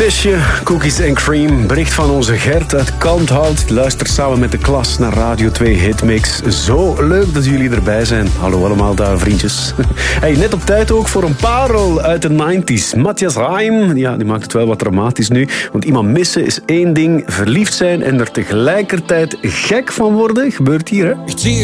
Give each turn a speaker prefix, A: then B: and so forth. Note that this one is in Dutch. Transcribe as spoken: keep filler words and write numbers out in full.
A: Feestje, cookies en cream. Bericht van onze Gert uit Kalmthout. Luister samen met de klas naar Radio twee Hitmix. Zo leuk dat jullie erbij zijn. Hallo allemaal daar, vriendjes. Hey, net op tijd ook voor een parel uit de negentig. Matthias Reim, ja, die maakt het wel wat dramatisch nu. Want iemand missen is één ding. Verliefd zijn en er tegelijkertijd gek van worden. Gebeurt hier, hè?
B: Ich ziehe